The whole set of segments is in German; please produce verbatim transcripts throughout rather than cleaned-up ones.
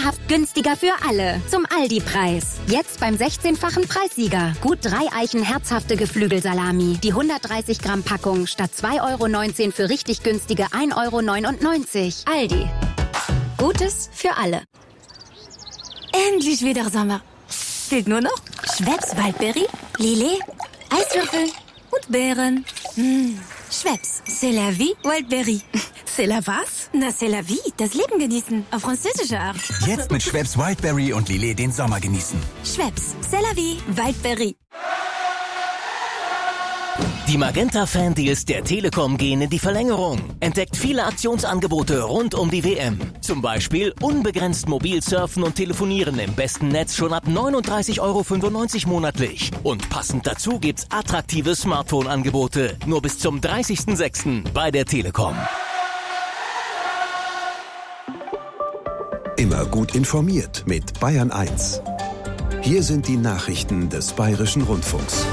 Nahrhaft günstiger für alle. Zum Aldi-Preis. Jetzt beim sechzehnfachen Preissieger. Gut drei Eichen herzhafte Geflügelsalami. Die hundertdreißig Gramm Packung statt zwei Euro neunzehn für richtig günstige ein Euro neunundneunzig. Aldi. Gutes für alle. Endlich wieder Sommer. Fehlt nur noch Schweppes Waldberry, Lillet, Eiswürfel und Beeren. Mmh. Schweppes, c'est la vie, Waldberry. C'est la was? Na, c'est la vie, das Leben genießen, auf französische Art. Jetzt mit Schweppes Wildberry und Lillet den Sommer genießen. Schweppes, c'est la vie, Waldberry. Die Magenta-Fan-Deals der Telekom gehen in die Verlängerung. Entdeckt viele Aktionsangebote rund um die W M. Zum Beispiel unbegrenzt mobil surfen und telefonieren im besten Netz schon ab neununddreißig Euro fünfundneunzig monatlich. Und passend dazu gibt's attraktive Smartphone-Angebote. Nur bis zum dreißigsten sechsten bei der Telekom. Immer gut informiert mit Bayern eins. Hier sind die Nachrichten des Bayerischen Rundfunks.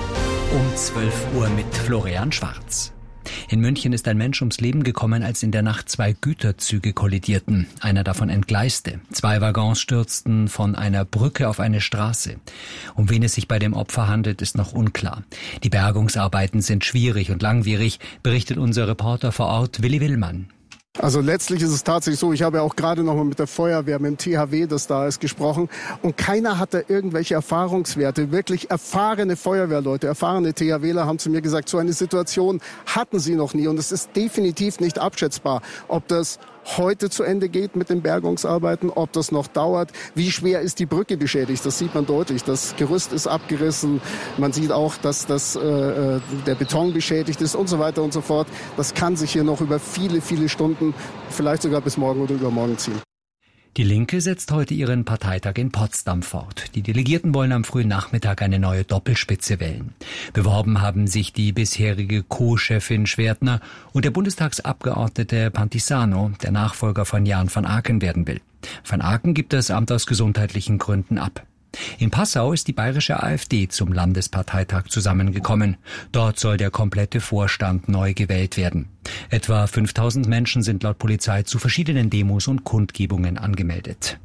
Um zwölf Uhr mit Florian Schwarz. In München ist ein Mensch ums Leben gekommen, als in der Nacht zwei Güterzüge kollidierten. Einer davon entgleiste. Zwei Waggons stürzten von einer Brücke auf eine Straße. Um wen es sich bei dem Opfer handelt, ist noch unklar. Die Bergungsarbeiten sind schwierig und langwierig, berichtet unser Reporter vor Ort Willi Willmann. Also letztlich ist es tatsächlich so, ich habe ja auch gerade noch mal mit der Feuerwehr, mit dem T H W, das da ist, gesprochen. Und keiner hat da irgendwelche Erfahrungswerte. Wirklich erfahrene Feuerwehrleute, erfahrene THWler haben zu mir gesagt, so eine Situation hatten sie noch nie. Und es ist definitiv nicht abschätzbar, ob das heute zu Ende geht mit den Bergungsarbeiten, ob das noch dauert. Wie schwer ist die Brücke beschädigt? Das sieht man deutlich. Das Gerüst ist abgerissen. Man sieht auch, dass das, äh, der Beton beschädigt ist und so weiter und so fort. Das kann sich hier noch über viele, viele Stunden, vielleicht sogar bis morgen oder übermorgen ziehen. Die Linke setzt heute ihren Parteitag in Potsdam fort. Die Delegierten wollen am frühen Nachmittag eine neue Doppelspitze wählen. Beworben haben sich die bisherige Co-Chefin Schwertner und der Bundestagsabgeordnete Pantisano, der Nachfolger von Jan van Aken werden will. Van Aken gibt das Amt aus gesundheitlichen Gründen ab. In Passau ist die bayerische AfD zum Landesparteitag zusammengekommen. Dort soll der komplette Vorstand neu gewählt werden. Etwa fünftausend Menschen sind laut Polizei zu verschiedenen Demos und Kundgebungen angemeldet.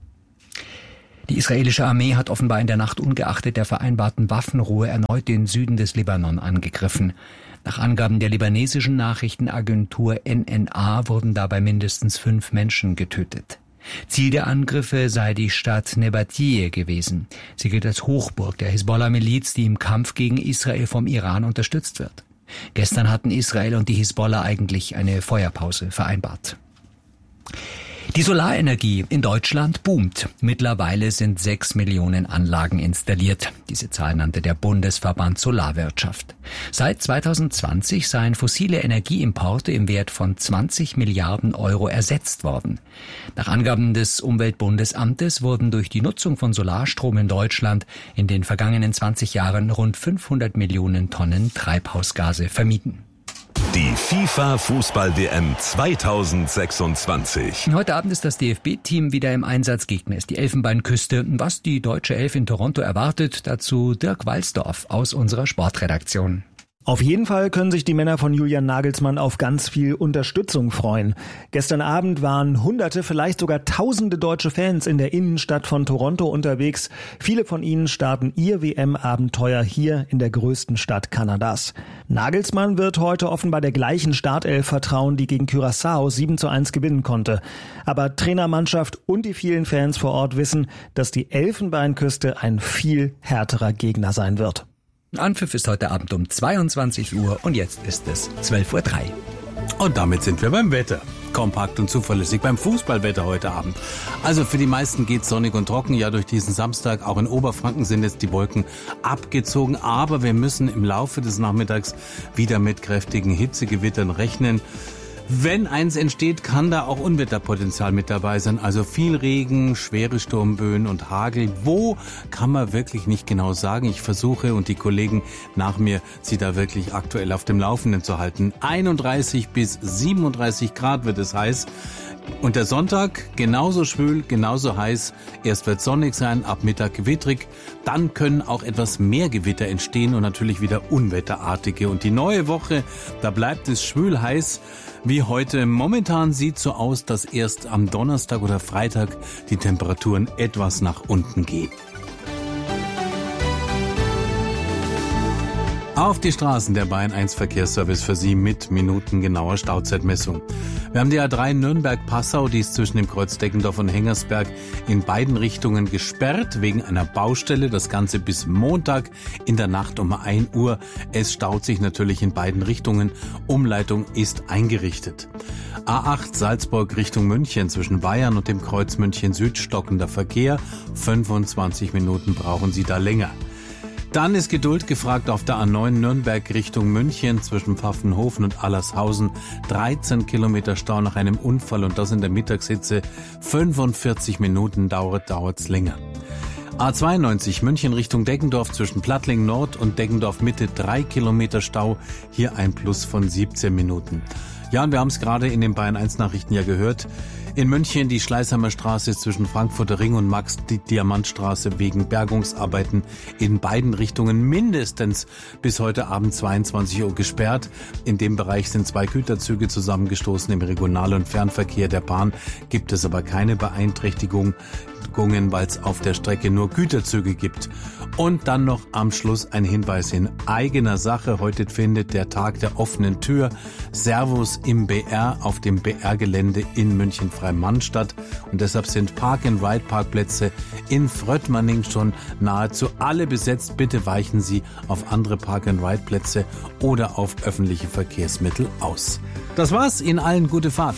Die israelische Armee hat offenbar in der Nacht ungeachtet der vereinbarten Waffenruhe erneut den Süden des Libanon angegriffen. Nach Angaben der libanesischen Nachrichtenagentur N N A wurden dabei mindestens fünf Menschen getötet. Ziel der Angriffe sei die Stadt Nebatie gewesen. Sie gilt als Hochburg der Hisbollah-Miliz, die im Kampf gegen Israel vom Iran unterstützt wird. Gestern hatten Israel und die Hisbollah eigentlich eine Feuerpause vereinbart. Die Solarenergie in Deutschland boomt. Mittlerweile sind sechs Millionen Anlagen installiert. Diese Zahl nannte der Bundesverband Solarwirtschaft. Seit zweitausendzwanzig seien fossile Energieimporte im Wert von zwanzig Milliarden Euro ersetzt worden. Nach Angaben des Umweltbundesamtes wurden durch die Nutzung von Solarstrom in Deutschland in den vergangenen zwanzig Jahren rund fünfhundert Millionen Tonnen Treibhausgase vermieden. Die FIFA-Fußball-W M zweitausendsechsundzwanzig. Heute Abend ist das D F B-Team wieder im Einsatz. Gegner ist die Elfenbeinküste. Was die deutsche Elf in Toronto erwartet, dazu Dirk Walsdorf aus unserer Sportredaktion. Auf jeden Fall können sich die Männer von Julian Nagelsmann auf ganz viel Unterstützung freuen. Gestern Abend waren Hunderte, vielleicht sogar Tausende deutsche Fans in der Innenstadt von Toronto unterwegs. Viele von ihnen starten ihr W M-Abenteuer hier in der größten Stadt Kanadas. Nagelsmann wird heute offenbar der gleichen Startelf vertrauen, die gegen Curaçao sieben zu eins gewinnen konnte. Aber Trainermannschaft und die vielen Fans vor Ort wissen, dass die Elfenbeinküste ein viel härterer Gegner sein wird. Anpfiff ist heute Abend um zweiundzwanzig Uhr und jetzt ist es zwölf Uhr drei. Und damit sind wir beim Wetter. Kompakt und zuverlässig beim Fußballwetter heute Abend. Also für die meisten geht's sonnig und trocken. Ja, durch diesen Samstag, auch in Oberfranken sind jetzt die Wolken abgezogen. Aber wir müssen im Laufe des Nachmittags wieder mit kräftigen Hitzegewittern rechnen. Wenn eins entsteht, kann da auch Unwetterpotenzial mit dabei sein. Also viel Regen, schwere Sturmböen und Hagel. Wo, kann man wirklich nicht genau sagen. Ich versuche und die Kollegen nach mir, sie da wirklich aktuell auf dem Laufenden zu halten. einunddreißig bis siebenunddreißig Grad wird es heiß. Und der Sonntag genauso schwül, genauso heiß. Erst wird sonnig sein, ab Mittag gewittrig. Dann können auch etwas mehr Gewitter entstehen und natürlich wieder unwetterartige. Und die neue Woche, da bleibt es schwül heiß wie heute. Momentan sieht so aus, dass erst am Donnerstag oder Freitag die Temperaturen etwas nach unten gehen. Auf die Straßen der Bayern eins Verkehrsservice für Sie mit minutengenauer Stauzeitmessung. Wir haben die A drei Nürnberg-Passau, die ist zwischen dem Kreuz Deggendorf und Hengersberg in beiden Richtungen gesperrt wegen einer Baustelle. Das Ganze bis Montag in der Nacht um ein Uhr. Es staut sich natürlich in beiden Richtungen. Umleitung ist eingerichtet. A acht Salzburg Richtung München zwischen Bayern und dem Kreuz München Süd stockender Verkehr. fünfundzwanzig Minuten brauchen Sie da länger. Dann ist Geduld gefragt auf der A neun Nürnberg Richtung München zwischen Pfaffenhofen und Allershausen. dreizehn Kilometer Stau nach einem Unfall und das in der Mittagshitze. fünfundvierzig Minuten dauert, dauert's länger. A zweiundneunzig München Richtung Deggendorf zwischen Plattling Nord und Deggendorf Mitte. drei Kilometer Stau. Hier ein Plus von siebzehn Minuten. Ja, und wir haben es gerade in den Bayern eins Nachrichten ja gehört. In München die Schleißheimer Straße zwischen Frankfurter Ring und Max die Diamantstraße wegen Bergungsarbeiten in beiden Richtungen mindestens bis heute Abend zweiundzwanzig Uhr gesperrt. In dem Bereich sind zwei Güterzüge zusammengestoßen. Im Regional- und Fernverkehr der Bahn gibt es aber keine Beeinträchtigungen, weil es auf der Strecke nur Güterzüge gibt. Und dann noch am Schluss ein Hinweis in eigener Sache. Heute findet der Tag der offenen Tür Servus im B R auf dem B R-Gelände in München-Freimann statt. Und deshalb sind Park-and-Ride-Parkplätze in Fröttmanning schon nahezu alle besetzt. Bitte weichen Sie auf andere Park-and-Ride-Plätze oder auf öffentliche Verkehrsmittel aus. Das war's. Ihnen allen gute Fahrt.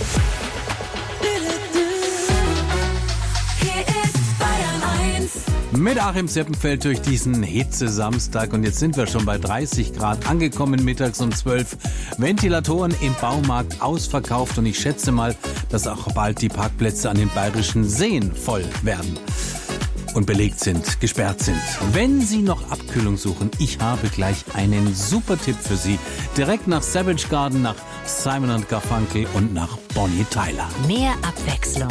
Mit Achim Seppenfeld durch diesen Hitze-Samstag und jetzt sind wir schon bei dreißig Grad angekommen, mittags um zwölf. Ventilatoren im Baumarkt ausverkauft und ich schätze mal, dass auch bald die Parkplätze an den bayerischen Seen voll werden und belegt sind, gesperrt sind. Wenn Sie noch Abkühlung suchen, ich habe gleich einen super Tipp für Sie. Direkt nach Savage Garden, nach Simon and Garfunkel und nach Bonnie Tyler. Mehr Abwechslung